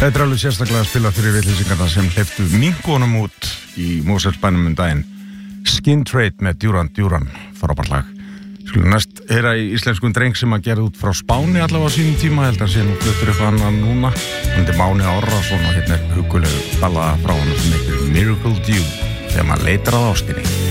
Þetta alveg sérstaklega að spila fyrir vitleysingarna sem hleyptu minkunum út í Mosfellsbænum daginn. Skin Trade með Duran frábært lag. Skulum næst heyra í íslenskum dreng sem að gera út frá Spáni allavega á sínum tíma, held að sé nú fluttur eitthvað annan núna. Hann er Máni Árrason og hérna hugulegu ballaða frá hann sem heitir Miracle Dew þegar maður leitar að ástinni.